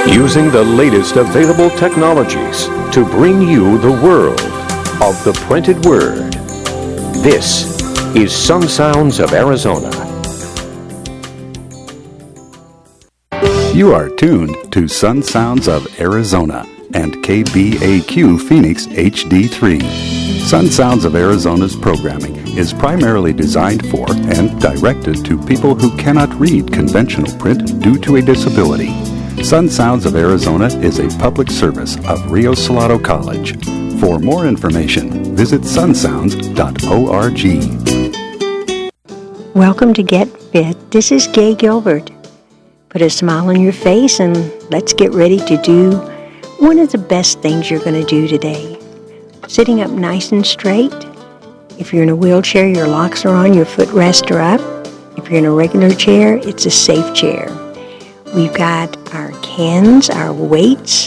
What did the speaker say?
Using the latest available technologies to bring you the world of the printed word. This is Sun Sounds of Arizona. You are tuned to Sun Sounds of Arizona and KBAQ Phoenix HD3. Sun Sounds of Arizona's programming is primarily designed for and directed to people who cannot read conventional print due to a disability. Sun Sounds of Arizona is a public service of Rio Salado College. For more information, visit sunsounds.org. Welcome to Get Fit. This is Gay Gilbert. Put a smile on your face and let's get ready to do one of the best things you're going to do today. Sitting up nice and straight. If you're in a wheelchair, your locks are on, your footrests are up. If you're in a regular chair, it's a safe chair. We've got our cans, our weights,